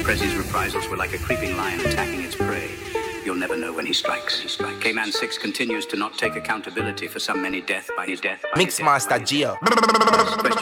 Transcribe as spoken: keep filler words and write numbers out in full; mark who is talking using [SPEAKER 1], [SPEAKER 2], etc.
[SPEAKER 1] Prezzi's reprisals were like a creeping lion attacking its prey. You'll never know when he strikes. He strikes. K-Man six continues to not take accountability for some many death by his death. By
[SPEAKER 2] Mixmaster Gio.
[SPEAKER 1] Question